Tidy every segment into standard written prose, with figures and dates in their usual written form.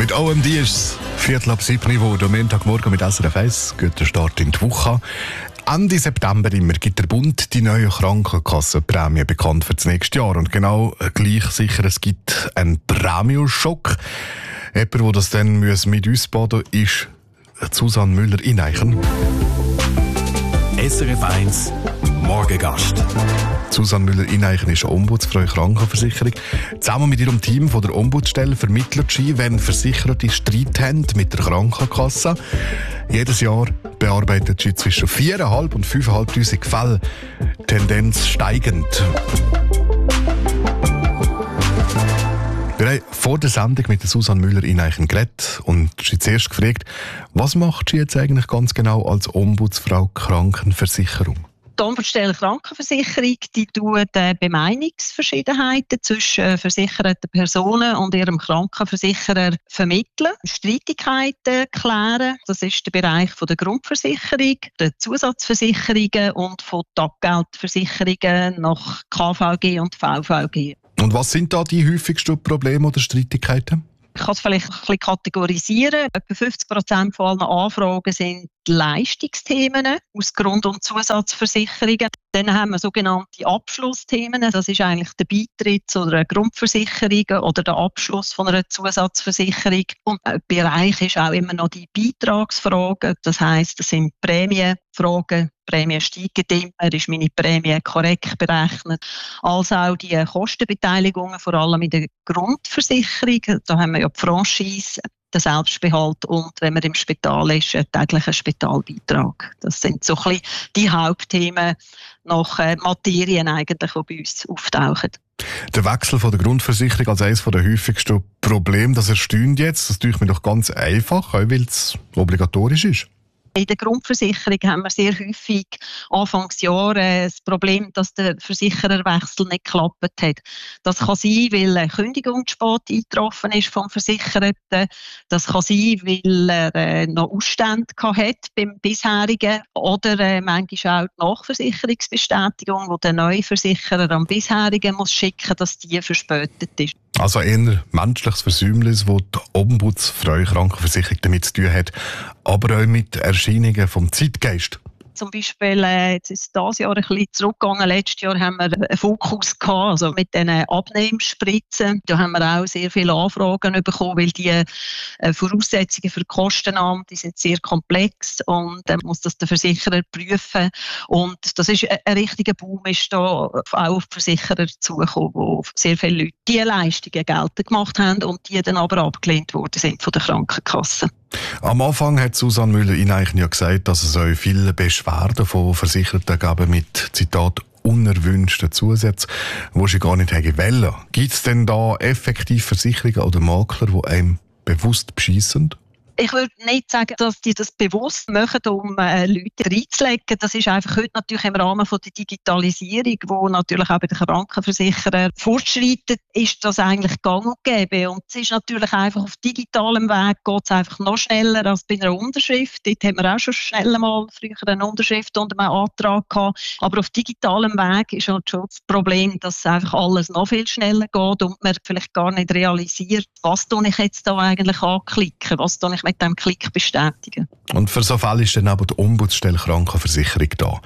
Mit OMD ist es 6:45 geworden, am Montagmorgen mit SRF 1. Guter Start in die Woche. Ende September immer gibt der Bund die neue Krankenkassenprämie bekannt für das nächste Jahr. Und genau gleich sicher, es gibt einen Prämienschock. Jemand, der das dann mit uns baden muss, ist Susanne Müller-Ineichen. SRF 1 Morgengast. Susanne Müller-Ineichen ist Ombudsfrau Krankenversicherung. Zusammen mit ihrem Team von der Ombudsstelle vermittelt sie, wenn Versicherte Streit haben mit der Krankenkasse. Jedes Jahr bearbeitet sie zwischen 4'500 und 5'500 Fälle. Tendenz steigend. Wir haben vor der Sendung mit der Susanne Müller-Ineichen geredet und sie zuerst gefragt, was macht sie jetzt eigentlich ganz genau als Ombudsfrau Krankenversicherung? Die Ombudsstelle Krankenversicherung die tut Bemeinungsverschiedenheiten zwischen versicherten Personen und ihrem Krankenversicherer vermitteln, Streitigkeiten klären. Das ist der Bereich der Grundversicherung, der Zusatzversicherungen und von den Abgeltversicherungen nach KVG und VVG. Und was sind da die häufigsten Probleme oder Streitigkeiten? Ich kann es vielleicht ein bisschen kategorisieren. Etwa 50% von allen Anfragen sind Leistungsthemen aus Grund- und Zusatzversicherungen. Dann haben wir sogenannte Abschlussthemen. Das ist eigentlich der Beitritt zu einer Grundversicherung oder der Abschluss von einer Zusatzversicherung. Und ein Bereich ist auch immer noch die Beitragsfragen. Das heisst, das sind Prämienfragen. Prämie steigen immer, ist meine Prämie korrekt berechnet. Also auch die Kostenbeteiligungen, vor allem in der Grundversicherung. Da haben wir ja die Franchise, den Selbstbehalt und, wenn man im Spital ist, einen täglichen Spitalbeitrag. Das sind so ein bisschen die Hauptthemen nach Materien eigentlich, die bei uns auftauchen. Der Wechsel von der Grundversicherung als eines der häufigsten Probleme, das erstaunt jetzt. Das tue ich mir doch ganz einfach, auch weil es obligatorisch ist. In der Grundversicherung haben wir sehr häufig Anfangsjahre das Problem, dass der Versichererwechsel nicht geklappt hat. Das kann sein, weil eine Kündigung zu spät eingetroffen ist vom Versicherten. Das kann sein, weil er noch Ausstände hat beim bisherigen. Oder manchmal auch die Nachversicherungsbestätigung, die der neue Versicherer am bisherigen muss schicken, dass die verspätet ist. Also eher menschliches Versäumnis, das die Ombudsfrau Krankenversicherung damit zu tun hat, aber auch mit Erscheinungen vom Zeitgeist. Zum Beispiel, jetzt ist dieses Jahr ein bisschen zurückgegangen. Letztes Jahr haben wir einen Fokus gehabt, also mit diesen Abnehmspritzen. Da haben wir auch sehr viele Anfragen bekommen, weil die Voraussetzungen für die Kostenannahme, die sind sehr komplex und dann muss das der Versicherer prüfen. Und das ist ein richtiger Boom, ist da auch auf die Versicherer zugekommen, wo sehr viele Leute diese Leistungen geltend gemacht haben und die dann aber abgelehnt worden sind von der Krankenkasse. Am Anfang hat Susanne Müller-Ineichen ja gesagt, dass es auch viele Beschwerden von Versicherten gab mit, Zitat, unerwünschten Zusätzen, die sie gar nicht wollen. Gibt es denn da effektiv Versicherungen oder Makler, die einem bewusst beschissen? Ich würde nicht sagen, dass die das bewusst machen, um Leute reinzulegen. Das ist einfach heute natürlich im Rahmen von der Digitalisierung, wo natürlich auch bei den Krankenversicherern fortschreitet, ist das eigentlich gang und gäbe. Und es ist natürlich einfach auf digitalem Weg geht es einfach noch schneller als bei einer Unterschrift. Dort haben wir auch schon schnell mal früher eine Unterschrift unter einem Antrag gehabt. Aber auf digitalem Weg ist halt schon das Problem, dass einfach alles noch viel schneller geht und man vielleicht gar nicht realisiert, was tue ich jetzt da eigentlich anklicken, was tue ich mit dem Klick bestätigen. Und für so Fälle ist dann aber die Ombudsstelle Krankenversicherung da.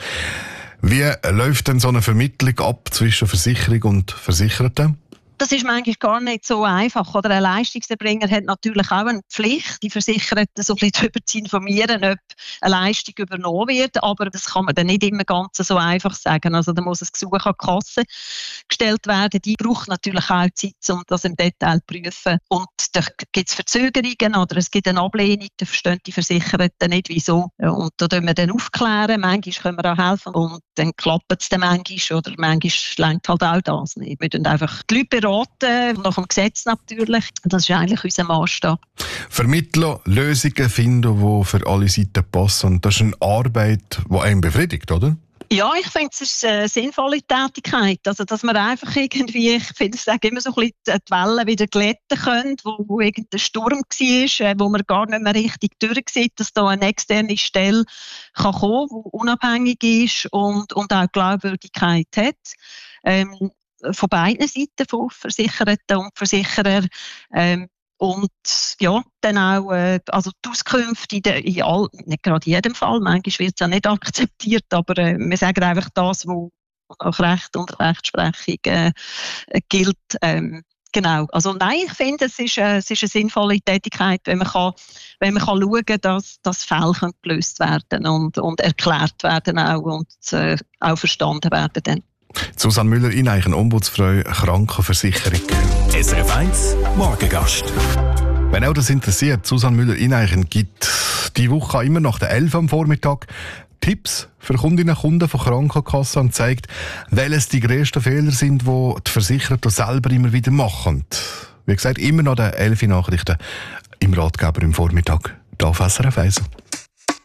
Wie läuft denn so eine Vermittlung ab zwischen Versicherung und Versicherten? Das ist manchmal gar nicht so einfach. Oder ein Leistungserbringer hat natürlich auch eine Pflicht, die Versicherten so ein bisschen darüber zu informieren, ob eine Leistung übernommen wird. Aber das kann man dann nicht immer ganz so einfach sagen. Also da muss ein Gesuch an die Kasse gestellt werden. Die braucht natürlich auch Zeit, um das im Detail zu prüfen. Und da gibt es Verzögerungen oder es gibt eine Ablehnung. Da verstehen die Versicherten nicht, wieso. Und da können wir dann aufklären. Manchmal können wir auch helfen. Und dann klappt es dann manchmal. Oder manchmal lenkt halt auch das nicht. Wir tun einfach die Leute beraten, nach dem Gesetz natürlich. Das ist eigentlich unser Maßstab. Vermitteln, Lösungen finden, die für alle Seiten passen. Das ist eine Arbeit, die einen befriedigt, oder? Ja, ich finde, es ist eine sinnvolle Tätigkeit. Also, dass man einfach irgendwie, ich finde, ich sage immer so ein bisschen, die Wellen wieder glätten können, wo irgendein Sturm war, wo man gar nicht mehr richtig durchsieht, dass da eine externe Stelle kann kommen, die unabhängig ist und auch Glaubwürdigkeit hat. Von beiden Seiten, von Versicherten und Versicherer. Und ja, dann auch also die Auskünfte nicht gerade in jedem Fall, manchmal wird es ja nicht akzeptiert, aber wir sagen einfach das, was nach Recht und Rechtsprechung gilt. Genau. Also nein, ich finde, es ist eine sinnvolle Tätigkeit, wenn man schauen kann, dass Fälle gelöst werden und erklärt werden auch und auch verstanden werden dann. Susanne Müller-Ineichen, Ombudsfrau Krankenversicherung. SRF 1 Morgengast. Wenn auch das interessiert, Susanne Müller-Ineichen gibt die Woche immer nach der 11 am Vormittag Tipps für Kundinnen und Kunden von Krankenkassen und zeigt, welches die grössten Fehler sind, die die Versicherten selber immer wieder machen. Wie gesagt, immer nach den 11 Nachrichten im Ratgeber im Vormittag. Hier auf SRF 1.